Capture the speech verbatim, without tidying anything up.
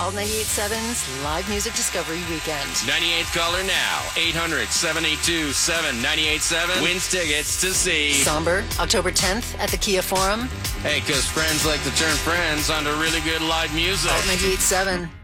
Alt ninety-eight point seven's Live Music Discovery Weekend. ninety-eighth caller now. eight hundred, seven eight two, seven nine eight seven wins tickets to see Somber, October tenth at the Kia Forum. Hey, because friends like to turn friends onto really good live music. Alt ninety-eight point seven.